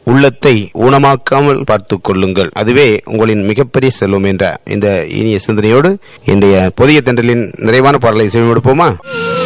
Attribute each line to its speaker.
Speaker 1: உள்ளத்தை ஊனமாக்காமல் பார்த்துக் கொள்ளுங்கள். அதுவே உங்களின் மிகப்பெரிய செல்வம் என்ற இந்த இனிய சிந்தனையோடு இன்றைய புதிய தென்றலின் நிறைவான பாடலை செய்து கொடுப்போமா?